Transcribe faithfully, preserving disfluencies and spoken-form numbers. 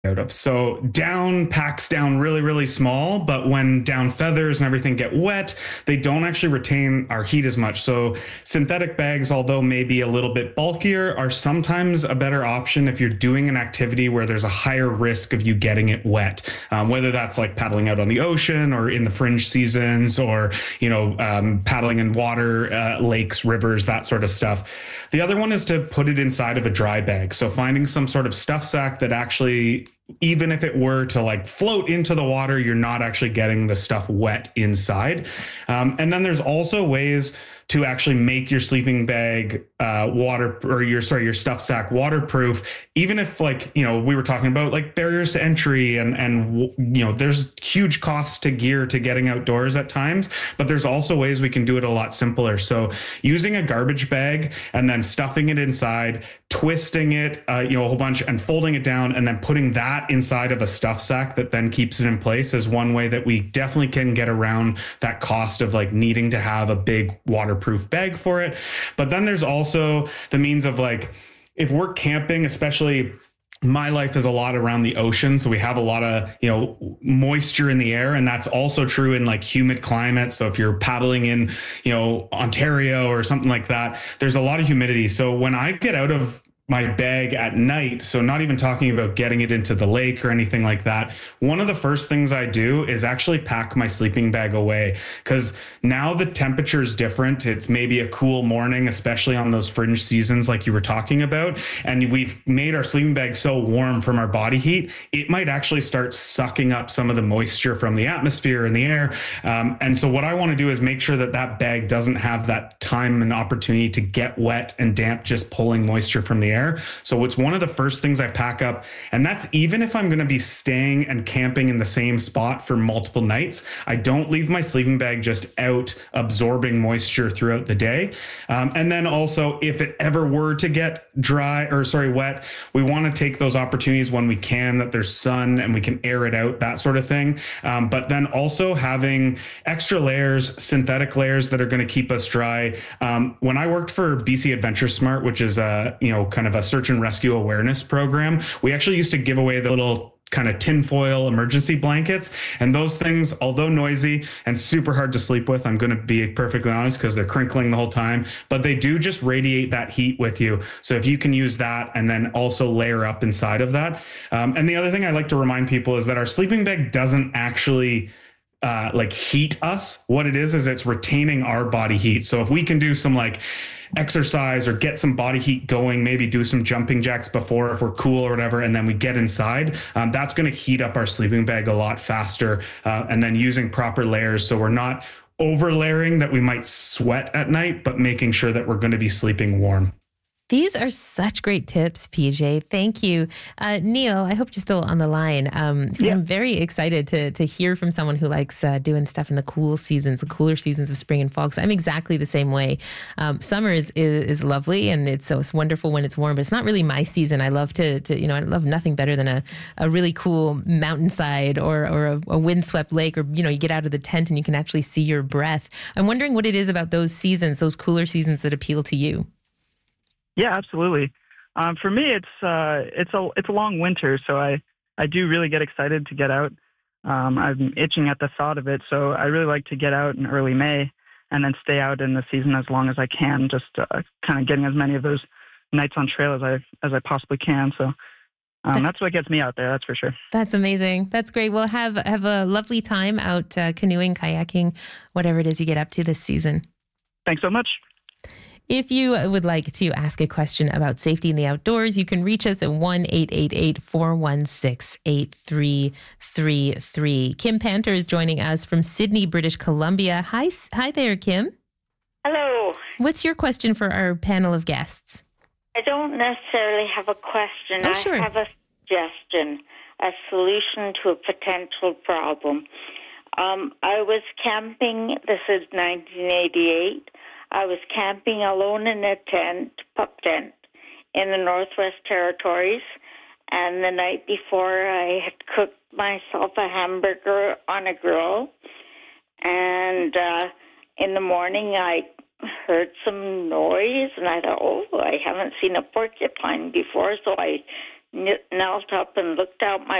out of. So down packs down really, really small, but when down feathers and everything get wet, they don't actually retain our heat as much. So synthetic bags, although maybe a little bit bulkier, are sometimes a better option if you're doing an activity where there's a higher risk of you getting it wet, um, whether that's like paddling out on the ocean or in the fringe seasons, or, you know, um, paddling in water, uh, lakes, rivers, that sort of stuff. The other one is to put it inside of a dry bag. So finding some sort of stuff sack that actually, even if it were to like float into the water, you're not actually getting the stuff wet inside. Um, and then there's also ways to actually make your sleeping bag uh, water, or your, sorry, your stuff sack waterproof, even if, like, you know, we were talking about like barriers to entry and, and, you know, there's huge costs to gear to getting outdoors at times, but there's also ways we can do it a lot simpler. So using a garbage bag and then stuffing it inside, twisting it, uh, you know, a whole bunch, and folding it down, and then putting that inside of a stuff sack that then keeps it in place is one way that we definitely can get around that cost of like needing to have a big waterproof bag for it. But then there's also the means of, like, if we're camping, especially my life is a lot around the ocean. So we have a lot of, you know, moisture in the air. And that's also true in like humid climates. So if you're paddling in, you know, Ontario or something like that, there's a lot of humidity. So when I get out of my bag at night, so not even talking about getting it into the lake or anything like that, one of the first things I do is actually pack my sleeping bag away, because now the temperature is different. It's maybe a cool morning, especially on those fringe seasons like you were talking about, and we've made our sleeping bag so warm from our body heat, it might actually start sucking up some of the moisture from the atmosphere and the air. Um, and so what I want to do is make sure that that bag doesn't have that time and opportunity to get wet and damp just pulling moisture from the air. So it's one of the first things I pack up. And that's even if I'm going to be staying and camping in the same spot for multiple nights. I don't leave my sleeping bag just out absorbing moisture throughout the day. Um, and then also, if it ever were to get dry or sorry, wet, we want to take those opportunities when we can, that there's sun and we can air it out, that sort of thing. Um, but then also having extra layers, synthetic layers that are going to keep us dry. Um, when I worked for B C Adventure Smart, which is a, you know, kind of a search and rescue awareness program, we actually used to give away the little kind of tinfoil emergency blankets. And those things, although noisy and super hard to sleep with, I'm going to be perfectly honest, because they're crinkling the whole time, but they do just radiate that heat with you. So if you can use that and then also layer up inside of that. Um, and the other thing I like to remind people is that our sleeping bag doesn't actually uh, like heat us. What it is, is it's retaining our body heat. So if we can do some like exercise or get some body heat going, maybe do some jumping jacks before if we're cool or whatever, and then we get inside, um, that's going to heat up our sleeping bag a lot faster. Uh, and then using proper layers, so we're not over layering that we might sweat at night, but making sure that we're going to be sleeping warm. These are such great tips, P J. Thank you. Uh, Neil, I hope you're still on the line. Um, yeah. I'm very excited to to hear from someone who likes uh, doing stuff in the cool seasons, the cooler seasons of spring and fall. Because I'm exactly the same way. Um, summer is, is is lovely, and it's so it's wonderful when it's warm, but it's not really my season. I love to, to you know, I love nothing better than a, a really cool mountainside or, or a, a windswept lake, or, you know, you get out of the tent and you can actually see your breath. I'm wondering what it is about those seasons, those cooler seasons, that appeal to you. Yeah, absolutely. Um, for me, it's uh, it's a it's a long winter, so I, I do really get excited to get out. Um, I'm itching at the thought of it, so I really like to get out in early May and then stay out in the season as long as I can, just uh, kind of getting as many of those nights on trail as I as I possibly can. So um, that's what gets me out there, that's for sure. That's amazing. That's great. Well, have have a lovely time out uh, canoeing, kayaking, whatever it is you get up to this season. Thanks so much. If you would like to ask a question about safety in the outdoors, you can reach us at one eight eight eight, four one six, eight three three three. Kim Panter is joining us from Sydney, British Columbia. Hi, hi there, Kim. Hello. What's your question for our panel of guests? I don't necessarily have a question. Oh, sure. I have a suggestion, a solution to a potential problem. Um, I was camping, this is nineteen eighty-eight. I was camping alone in a tent, pup tent, in the Northwest Territories. And the night before, I had cooked myself a hamburger on a grill. And uh, in the morning, I heard some noise, and I thought, oh, I haven't seen a porcupine before. So I knelt up and looked out my